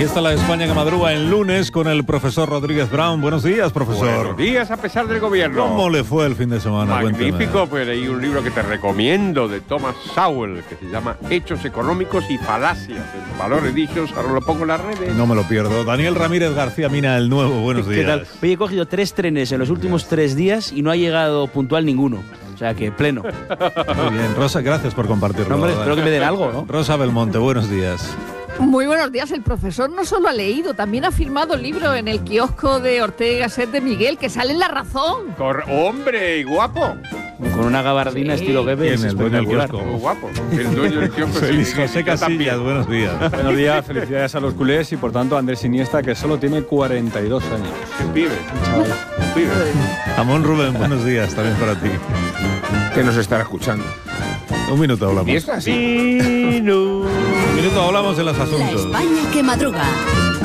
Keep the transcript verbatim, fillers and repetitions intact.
Aquí está la España que madruga en lunes con el profesor Rodríguez Brown. Buenos días, profesor. Buenos días a pesar del gobierno. ¿Cómo le fue el fin de semana? Magnífico, Cuénteme. pues leí un libro que te recomiendo de Thomas Sowell, que se llama Hechos Económicos y Falacias, en Valor Editions, ahora lo pongo en las redes. No me lo pierdo. Daniel Ramírez García Mina, el nuevo. Buenos días. ¿Qué tal? Oye, he cogido tres trenes en los últimos tres días y no ha llegado puntual ninguno. O sea que pleno. Muy bien. Rosa, gracias por compartirlo. No, hombre, espero que me den algo, ¿no? Rosa Belmonte, buenos días. Muy buenos días. El profesor no solo ha leído, también ha firmado el libro en el kiosco de Ortega y Gasset de Miguel, que sale en La Razón. Cor ¡Hombre, y guapo! Con una gabardina Sí. estilo Goebbels. ¿Quién, el dueño del espectacular. kiosco? Muy guapo. El dueño del kiosco. Feliz sí, José yo también. Casillas, buenos días. Buenos días, felicidades a los culés y por tanto a Andrés Iniesta, que solo tiene cuarenta y dos años. El pibe. El pibe. Amón Rubén, buenos días, también para ti. Que nos estará escuchando. Un minuto hablamos. ¿Y esto así? Un minuto hablamos de los La asuntos. España que madruga.